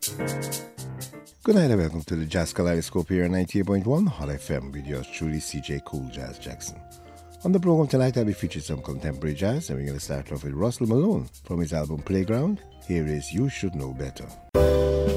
Good night and welcome to the Jazz Kaleidoscope here on 98.1 Hot FM with yours truly, CJ Cool Jazz Jackson. On the program tonight, I'll be featuring some contemporary jazz, and we're going to start off with Russell Malone from his album Playground. Here is You Should Know Better.